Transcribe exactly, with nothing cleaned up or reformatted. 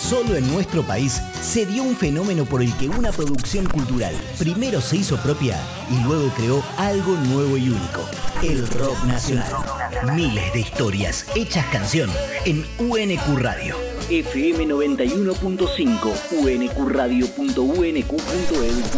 Solo en nuestro país se dio un fenómeno por el que una producción cultural primero se hizo propia y luego creó algo nuevo y único: el rock nacional. Miles de historias hechas canción en U N Q Radio. F M noventa y uno punto cinco, u n q radio punto u n q punto e d u